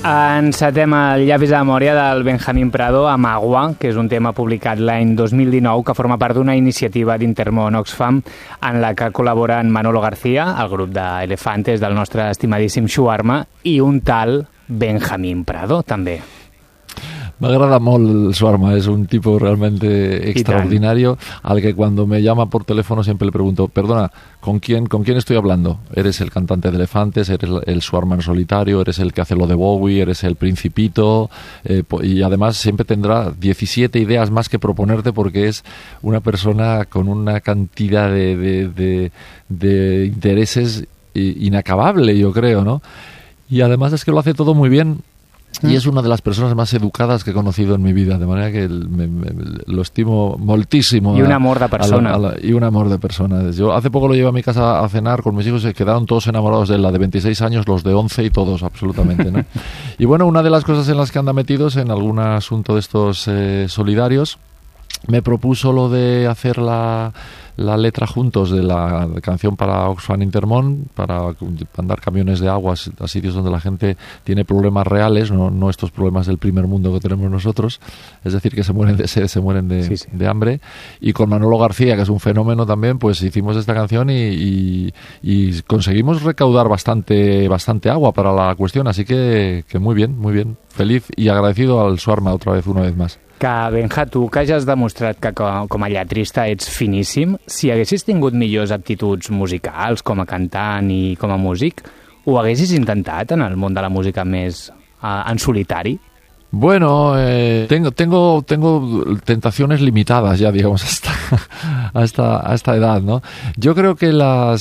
Encetem el llavis de memòria del Benjamín Prado amb Agua, que és un tema publicat l'any 2019 que forma part d'una iniciativa d'Intermón Oxfam en la que col·laboren Manolo García, el grup d'Elefantes del nostre estimadíssim Shawarma, i un tal Benjamín Prado, també. M'agrada molt el Shawarma, es un tipo realmente extraordinario al que cuando me llama por teléfono siempre le pregunto, perdona, ¿con quién estoy hablando? ¿Eres el cantante de Elefantes? ¿Eres el Shawarma en solitario? ¿Eres el que hace lo de Bowie? ¿Eres el Principito? Y además siempre tendrá 17 ideas más que proponerte porque es una persona con una cantidad de intereses inacabable, yo creo, ¿no? Y además es que lo hace todo muy bien. Y es una de las personas más educadas que he conocido en mi vida, de manera que lo estimo moltísimo. Y un amor de persona. Y un amor de persona. Yo hace poco lo llevé a mi casa a cenar con mis hijos y se quedaron todos enamorados de la de 26 años, los de 11 y todos, absolutamente, ¿no? Y bueno, una de las cosas en las que anda metidos en algún asunto de estos solidarios, me propuso lo de hacer la letra juntos de la canción para Oxfam Intermón, para mandar camiones de agua a sitios donde la gente tiene problemas reales, no estos problemas del primer mundo que tenemos nosotros, es decir, que se mueren de sed, se mueren de hambre. Y con Manolo García, que es un fenómeno también, pues hicimos esta canción y conseguimos recaudar bastante agua para la cuestión, así que muy bien, feliz y agradecido al Shawarma una vez más. Que, Benja, tu que ja has demostrat que com a lletrista ets finíssim, si haguessis tingut millors aptituds musicals com a cantant i com a músic, ho haguessis intentat en el món de la música més en solitari? Bueno, tengo tentaciones limitadas ya, digamos, hasta esta edad, ¿no? Yo creo que a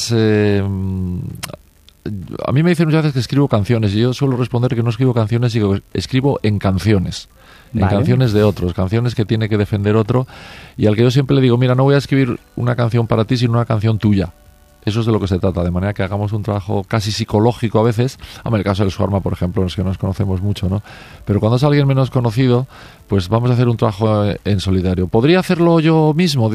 mí me dicen muchas veces que escribo canciones y yo suelo responder que no escribo canciones, sino que escribo en canciones. En canciones de otros, canciones que tiene que defender otro, y al que yo siempre le digo, mira, no voy a escribir una canción para ti, sino una canción tuya. Eso es de lo que se trata, de manera que hagamos un trabajo casi psicológico a veces. En el caso del Shawarma, por ejemplo, es que nos conocemos mucho, ¿no? Pero cuando es alguien menos conocido, pues vamos a hacer un trabajo en solitario. ¿Podría hacerlo yo mismo?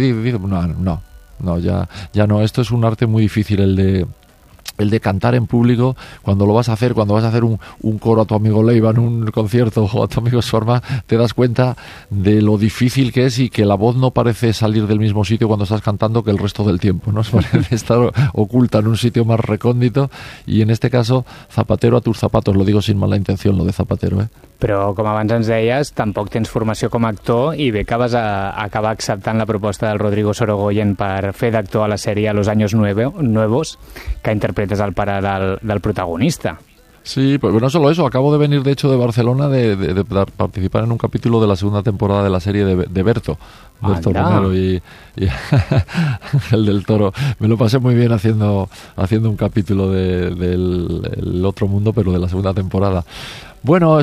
No, ya no. Esto es un arte muy difícil, el de cantar en público, cuando vas a hacer un coro a tu amigo Leiva en un concierto o a tu amigo Shawarma, te das cuenta de lo difícil que es y que la voz no parece salir del mismo sitio cuando estás cantando que el resto del tiempo, ¿no? Parece estar oculta en un sitio más recóndito, y en este caso, zapatero a tus zapatos, lo digo sin mala intención, lo de zapatero, ¿eh? Però, com abans ens deies, tampoc tens formació com a actor i bé que vas acabar acceptant la proposta del Rodrigo Sorogoyen per fer d'actor a la sèrie Los Años Nuevos, que interpretes el pare del protagonista. Sí, pues no solo eso, acabo de venir de hecho de Barcelona de participar en un capítulo de la segunda temporada de la serie de Berto Romero y el del Toro. Me lo pasé muy bien haciendo un capítulo del Otro Mundo, pero de la segunda temporada. Bueno,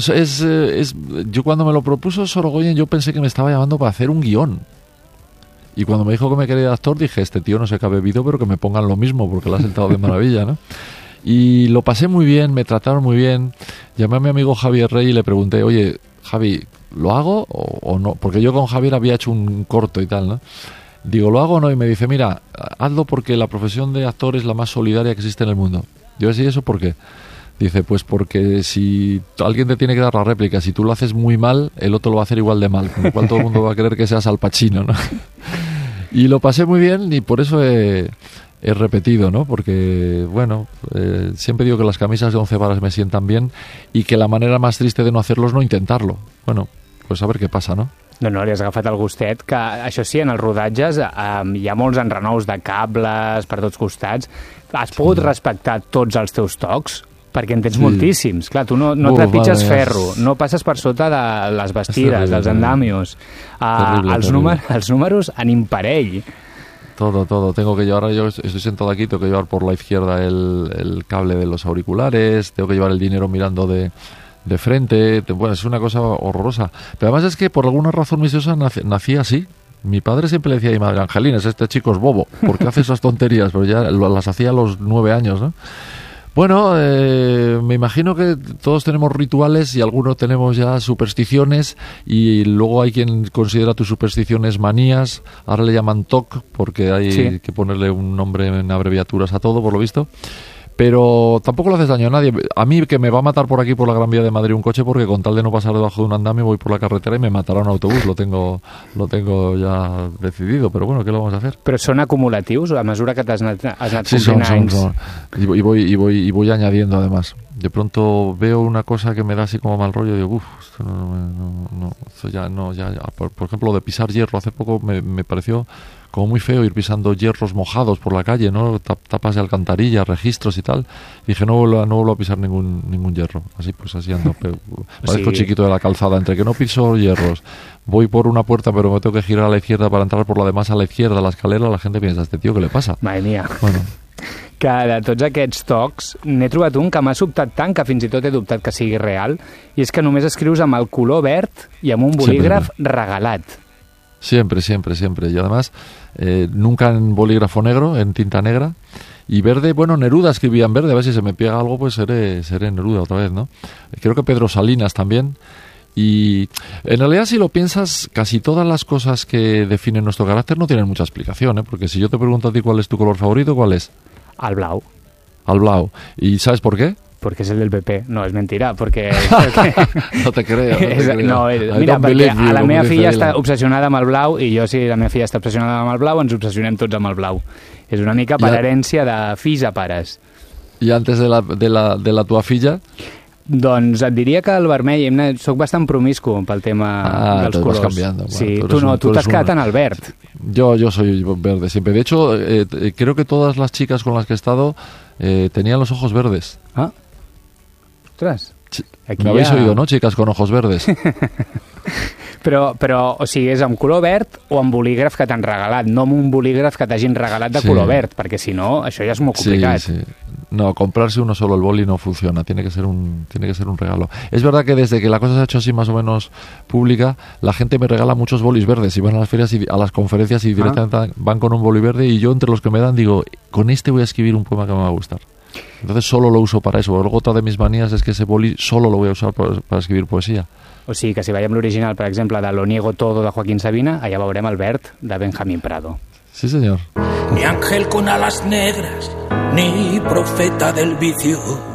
yo cuando me lo propuso Sorogoyen, yo pensé que me estaba llamando para hacer un guión. Y cuando me dijo que me quería de actor, dije, este tío no sé qué ha bebido, pero que me pongan lo mismo, porque lo ha sentado de maravilla, ¿no? Y lo pasé muy bien, me trataron muy bien. Llamé a mi amigo Javier Rey y le pregunté, oye, Javi, ¿lo hago o no? Porque yo con Javier había hecho un corto y tal, ¿no? Digo, ¿lo hago o no? Y me dice, mira, hazlo porque la profesión de actor es la más solidaria que existe en el mundo. Yo decía, ¿eso por qué? Dice, pues porque si alguien te tiene que dar la réplica, si tú lo haces muy mal, el otro lo va a hacer igual de mal, con lo cual todo el mundo va a querer que seas Al Pacino, ¿no? Y lo pasé muy bien y por eso he repetido, ¿no? Porque, bueno, siempre digo que las camisas de 11 varas me sientan bien y que la manera más triste de no hacerlo es no intentarlo. Bueno, pues a ver què passa, no? No, li has agafat el gustet, que això sí, en els rodatges hi ha molts enrenous de cables per tots costats. Has pogut respectar tots els teus tocs? Perquè en tens moltíssims. Clar, tu no trepitges ferro, no passes per sota de les bastides, dels andamios. Els números en imparell. Todo. Tengo que llevar, yo estoy sentado aquí, tengo que llevar por la izquierda el cable de los auriculares, tengo que llevar el dinero mirando de frente. Bueno, es una cosa horrorosa. Pero además es que por alguna razón misteriosa nací así. Mi padre siempre le decía a mi madre, Angelines, este chico es bobo, ¿por qué hace esas tonterías? Pero ya las hacía a los 9 años, ¿no? Bueno, me imagino que todos tenemos rituales y algunos tenemos ya supersticiones, y luego hay quien considera tus supersticiones manías. Ahora le llaman TOC porque hay que ponerle un nombre en abreviaturas a todo, por lo visto. pero tampoco le haces daño a nadie. A mí, que me va a matar por aquí, por la Gran Vía de Madrid, un coche, porque con tal de no pasar debajo de un andamio voy por la carretera y me matará un autobús. Lo tengo ya decidido, pero bueno, ¿qué lo vamos a hacer? Però són acumulatius a mesura que has anat sí, complint anys? Son. Y voy añadiendo, además. De pronto veo una cosa que me da así como mal rollo y digo, esto esto ya. Por ejemplo, lo de pisar hierro, hace poco me pareció como muy feo ir pisando hierros mojados por la calle, ¿no? Tapas de alcantarillas, registros y tal. Y dije, no vuelvo a pisar ningún hierro. Así ando. Parezco chiquito de la calzada. Entre que no piso hierros, voy por una puerta pero me tengo que girar a la izquierda para entrar por la demás a la izquierda, a la escalera, la gente piensa, este tío, ¿qué le pasa? Madre mía. Bueno. Que de tots aquests tocs n'he trobat un que m'ha sobtat tant que fins i tot he dubtat que sigui real, i és que només escrius amb el color verd i amb un bolígraf regalat. Siempre. Y además, nunca en bolígrafo negro, en tinta negra. Y verde, bueno, Neruda escribía en verde, a ver si se me pega algo, pues seré Neruda otra vez, ¿no? Creo que Pedro Salinas también. Y en realidad, si lo piensas, casi todas las cosas que definen nuestro carácter no tienen mucha explicación, ¿eh? Porque si yo te pregunto a ti cuál es tu color favorito, ¿cuál es? Al blau. Al blau. ¿Y sabes por qué? Porque es el del PP. No, és mentira, perquè... No te creo. No, mira, perquè a la meva filla està obsessionada amb el blau i jo, si la meva filla està obsessionada amb el blau, ens obsessionem tots amb el blau. És una mica per herència de fills a pares. I antes de la tua filla? Doncs et diria que el vermell, soc bastant promiscu pel tema dels colors. Vas cambiando. Sí, bueno, tu t'has quedat en el verd. Yo soy verde siempre. De hecho, creo que todas las chicas con las que he estado tenían los ojos verdes. Ah, ostres. Me habéis oído, ¿no? Chicas con ojos verdes. Però, o sigui, és amb color verd o amb bolígraf que t'han regalat, no amb un bolígraf que t'hagin regalat de color verd, perquè si no, això ja és molt complicat. Sí. No, comprarse uno solo el boli no funciona, tiene que ser un regalo. Es verdad que desde que la cosa se ha hecho así más o menos pública, la gente me regala muchos bolis verdes y van a las ferias y a las conferencias y directamente van con un boli verde y yo entre los que me dan digo, con este voy a escribir un poema que me va a gustar. Entonces solo lo uso para eso. Luego otra de mis manías es que ese boli solo lo voy a usar para escribir poesía. O sigui que si veiem l'original, per exemple, de Lo niego todo de Joaquín Sabina, allà veurem el verd de Benjamín Prado. Sí, señor. Ni ángel con alas negras, ni profeta del vicio.